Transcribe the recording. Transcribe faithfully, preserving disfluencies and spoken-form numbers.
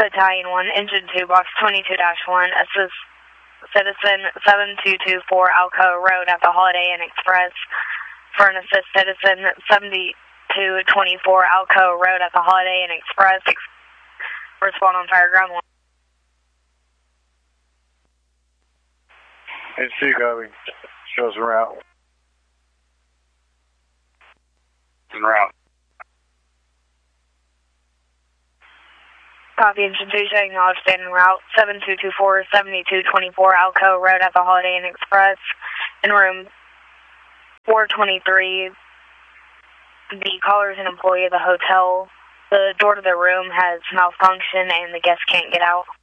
Battalion one, Engine two, Box twenty-two dash one, assist Citizen seven two two four Alcoa Road at the Holiday Inn Express for an assist Citizen seventy-two twenty-four Alcoa Road at the Holiday Inn Express. Respond on fire, ground one. H two, copy. Shows en route. En route. Copy, Engine two, showing knowledge, standing route, seven two two four, seventy-two twenty-four Alcoa Road at the Holiday Inn Express, in room four twenty-three. The caller is an employee of the hotel. The door to the room has malfunctioned and the guest can't get out.